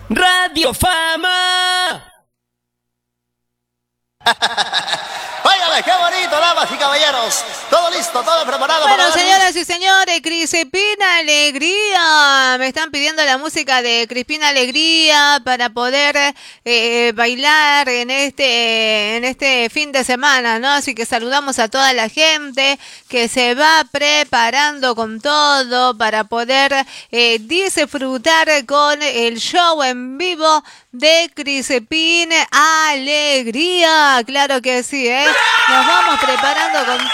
Radio Fama. Óigame, qué bonito, damas y caballeros. Todo listo, todo preparado. Bueno, señoras y señores, Crispina Alegría. Me están pidiendo la música de Crispina Alegría para poder bailar en este fin de semana, ¿no? Así que saludamos a toda la gente que se va preparando con todo para poder disfrutar con el show en vivo de Crispina Alegría. Claro que sí, ¿eh? Nos vamos preparando con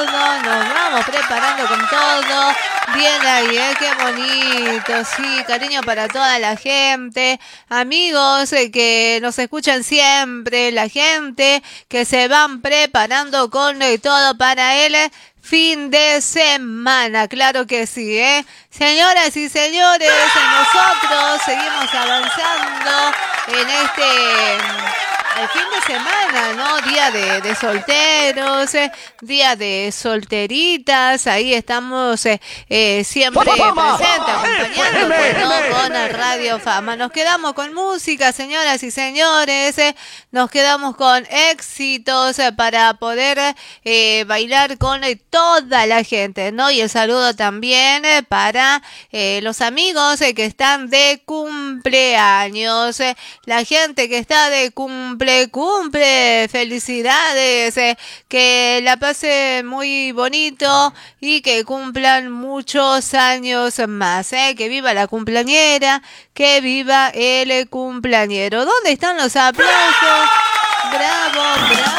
todo. Bien ahí, ¿eh? Qué bonito, sí, cariño para toda la gente, amigos que nos escuchan siempre, la gente que se van preparando con todo para el fin de semana, claro que sí, ¿eh? Señoras y señores, nosotros seguimos avanzando en el fin de semana, ¿no? Día de solteros, día de solteritas, ahí estamos siempre presentes, acompañando con Radio Fama. Nos quedamos con música, señoras y señores, nos quedamos con éxitos para poder bailar con toda la gente, ¿no? Y el saludo también para los amigos que están de cumpleaños, la gente que está de cumple, felicidades, que la pase muy bonito y que cumplan muchos años más, que viva la cumpleañera, que viva el cumpleañero. ¿Dónde están los aplausos? Bravo, bravo.